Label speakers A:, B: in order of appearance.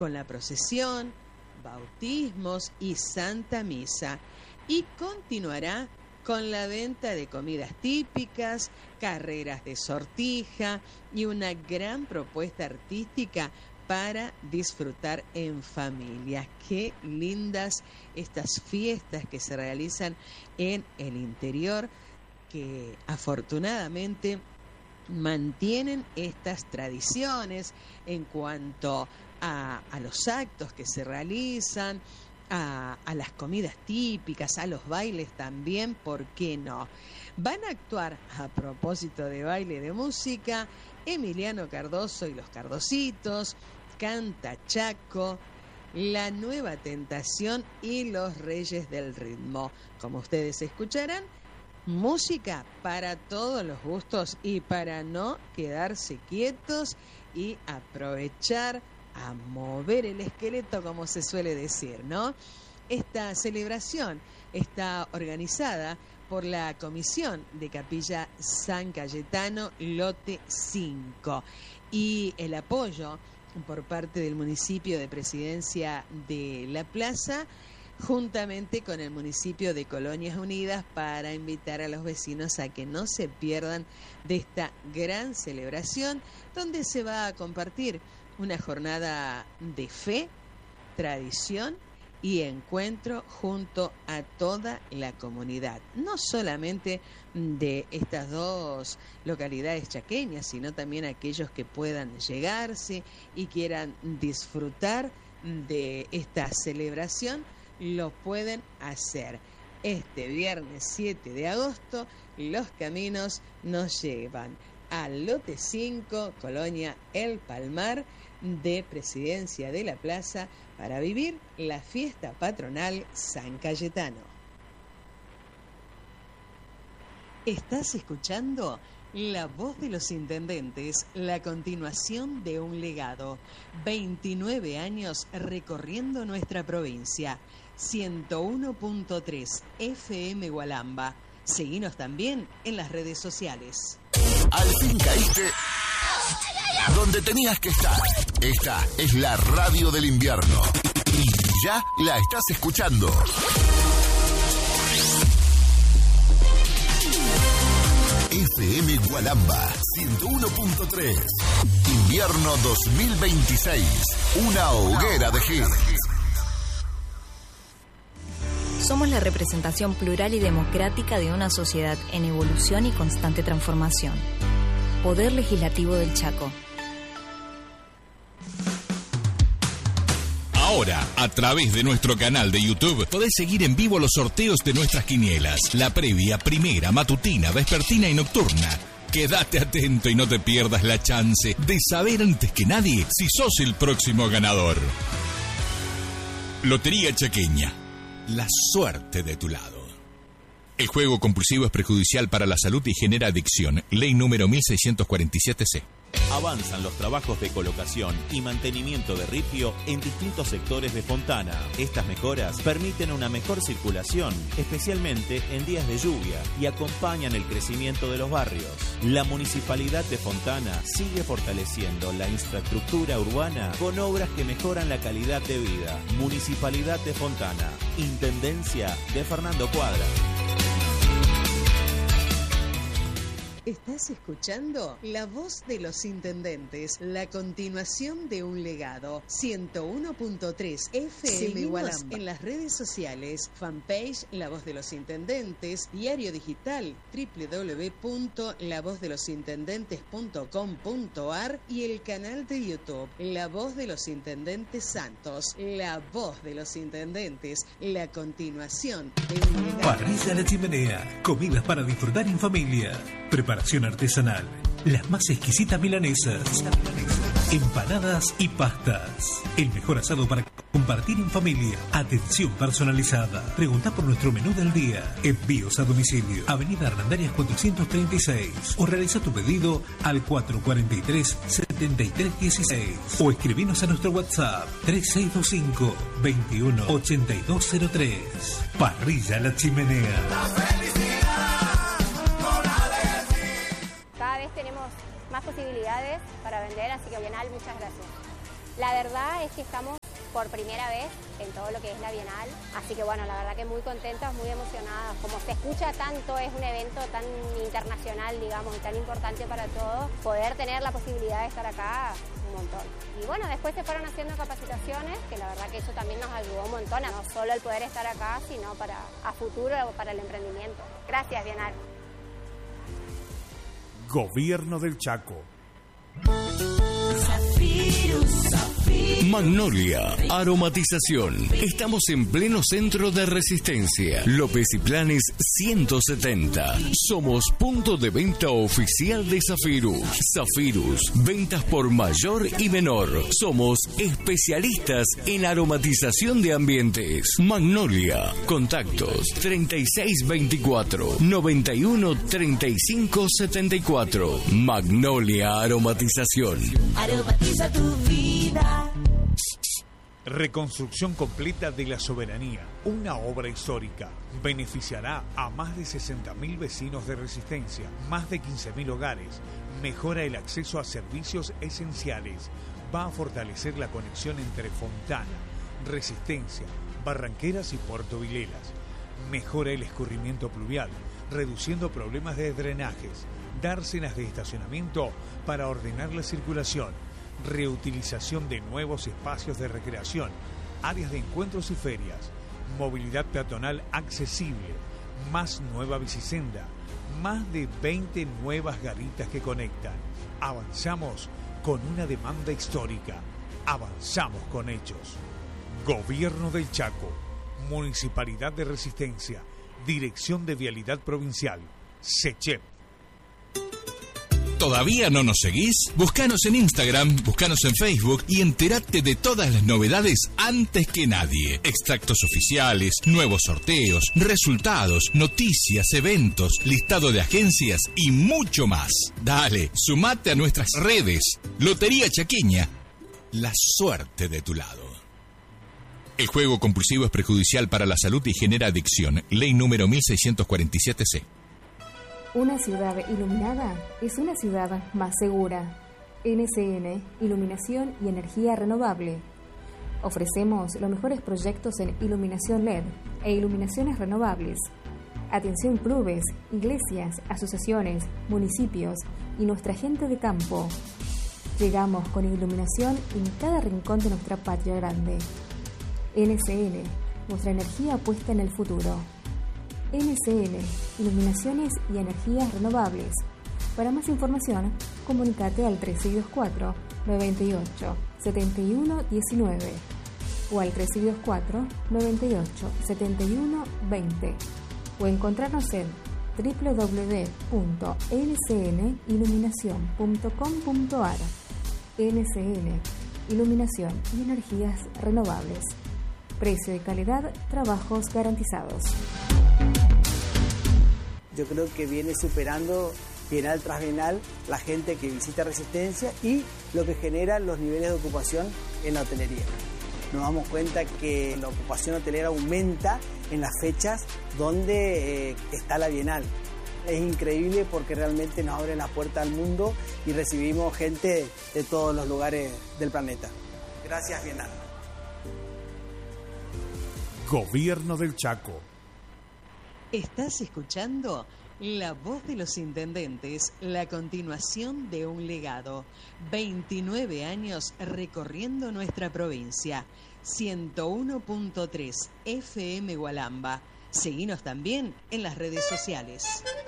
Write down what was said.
A: con la procesión, bautismos y Santa Misa. Y continuará con la venta de comidas típicas, carreras de sortija y una gran propuesta artística para disfrutar en familia. Qué lindas estas fiestas que se realizan en el interior, que afortunadamente mantienen estas tradiciones en cuanto a los actos que se realizan, a las comidas típicas, a los bailes también, ¿por qué no? Van a actuar, a propósito de baile y de música, Emiliano Cardoso y los Cardositos, Canta Chaco, La Nueva Tentación y los Reyes del Ritmo. Como ustedes escucharán, música para todos los gustos y para no quedarse quietos y aprovechar a mover el esqueleto, como se suele decir, ¿no? Esta celebración está organizada por la Comisión de Capilla San Cayetano, lote 5, y el apoyo por parte del municipio de Presidencia de la Plaza, juntamente con el municipio de Colonias Unidas, para invitar a los vecinos a que no se pierdan de esta gran celebración, donde se va a compartir una jornada de fe, tradición y encuentro junto a toda la comunidad, no solamente de estas dos localidades chaqueñas, sino también aquellos que puedan llegarse y quieran disfrutar de esta celebración, lo pueden hacer. Este viernes 7 de agosto, los caminos nos llevan al lote 5, Colonia El Palmar, de Presidencia de la Plaza, para vivir la fiesta patronal San Cayetano. Estás escuchando La Voz de los Intendentes, la continuación de un legado. 29 años recorriendo nuestra provincia. 101.3 FM Gualamba. Seguinos también en las redes sociales.
B: Al fin caíste donde tenías que estar. Esta es la radio del invierno y ya la estás escuchando. FM Gualamba 101.3. Invierno 2026. Una hoguera de hits.
C: Somos la representación plural y democrática de una sociedad en evolución y constante transformación. Poder Legislativo del Chaco.
D: Ahora, a través de nuestro canal de YouTube, podés seguir en vivo los sorteos de nuestras quinielas. La previa, primera, matutina, vespertina y nocturna. Quédate atento y no te pierdas la chance de saber antes que nadie si sos el próximo ganador. Lotería Chaqueña. La suerte de tu lado. El juego compulsivo es perjudicial para la salud y genera adicción. Ley número 1647C.
E: Avanzan los trabajos de colocación y mantenimiento de ripio en distintos sectores de Fontana. Estas mejoras permiten una mejor circulación, especialmente en días de lluvia, y acompañan el crecimiento de los barrios. La Municipalidad de Fontana sigue fortaleciendo la infraestructura urbana con obras que mejoran la calidad de vida. Municipalidad de Fontana, Intendencia de Fernando Cuadra.
A: Estás escuchando La Voz de los Intendentes, la continuación de un legado. 101.3 FM Gualamba. En las redes sociales, fanpage La Voz de los Intendentes, diario digital www.lavozdelosintendentes.com.ar y el canal de YouTube La Voz de los Intendentes Santos. La Voz de los Intendentes, la continuación de un legado.
F: Parrilla La Chimenea, comidas para disfrutar en familia. Preparación artesanal, las más exquisitas milanesas, empanadas y pastas. El mejor asado para compartir en familia. Atención personalizada. Pregunta por nuestro menú del día. Envíos a domicilio. Avenida Hernandarias 436. O realiza tu pedido al 443-7316. O escribinos a nuestro WhatsApp 3625 21 8203. Parrilla La Chimenea.
G: Cada vez tenemos más posibilidades para vender, así que Bienal, muchas gracias. La verdad es que estamos por primera vez en todo lo que es la Bienal, así que bueno, la verdad que muy contentas, muy emocionadas. Como se escucha tanto, es un evento tan internacional, digamos, y tan importante para todos, poder tener la posibilidad de estar acá, un montón. Y bueno, después se fueron haciendo capacitaciones, que la verdad que eso también nos ayudó un montón, no solo el poder estar acá, sino a futuro para el emprendimiento. Gracias, Bienal.
H: Gobierno del Chaco.
I: Magnolia, aromatización. Estamos en pleno centro de Resistencia. López y Planes 170. Somos punto de venta oficial de Zafirus. Zafirus, ventas por mayor y menor. Somos especialistas en aromatización de ambientes. Magnolia, contactos 3624-913574. Magnolia Aromatización.
J: Aromatiza tu vida.
H: Reconstrucción completa de la Soberanía, una obra histórica. Beneficiará a más de 60.000 vecinos de Resistencia, más de 15.000 hogares. Mejora el acceso a servicios esenciales. Va a fortalecer la conexión entre Fontana, Resistencia, Barranqueras y Puerto Vilelas. Mejora el escurrimiento pluvial, reduciendo problemas de drenajes. Dársenas de estacionamiento para ordenar la circulación. Reutilización de nuevos espacios de recreación, áreas de encuentros y ferias, movilidad peatonal accesible, más nueva bicisenda, más de 20 nuevas garitas que conectan. Avanzamos con una demanda histórica, avanzamos con hechos. Gobierno del Chaco, Municipalidad de Resistencia, Dirección de Vialidad Provincial, SECHEP.
D: ¿Todavía no nos seguís? Búscanos en Instagram, búscanos en Facebook y entérate de todas las novedades antes que nadie. Extractos oficiales, nuevos sorteos, resultados, noticias, eventos, listado de agencias y mucho más. Dale, sumate a nuestras redes. Lotería Chaqueña, la suerte de tu lado. El juego compulsivo es perjudicial para la salud y genera adicción. Ley número 1647C.
K: Una ciudad iluminada es una ciudad más segura. NCN, Iluminación y Energía Renovable. Ofrecemos los mejores proyectos en iluminación LED e iluminaciones renovables. Atención clubes, iglesias, asociaciones, municipios y nuestra gente de campo. Llegamos con iluminación en cada rincón de nuestra patria grande. NCN, nuestra energía puesta en el futuro. NCN, Iluminaciones y Energías Renovables. Para más información, comunícate al 3624-98-7119 o al 3624-98-7120 o encontrarnos en www.ncniluminacion.com.ar. NCN, Iluminación y Energías Renovables. Precio y calidad, trabajos garantizados.
L: Yo creo que viene superando bienal tras bienal la gente que visita Resistencia y lo que genera los niveles de ocupación en la hotelería. Nos damos cuenta que la ocupación hotelera aumenta en las fechas donde está la bienal. Es increíble porque realmente nos abre la puerta al mundo y recibimos gente de todos los lugares del planeta. Gracias, Bienal.
H: Gobierno del Chaco.
A: Estás escuchando La Voz de los Intendentes, la continuación de un legado. 29 años recorriendo nuestra provincia. 101.3 FM Gualamba. Seguinos también en las redes sociales.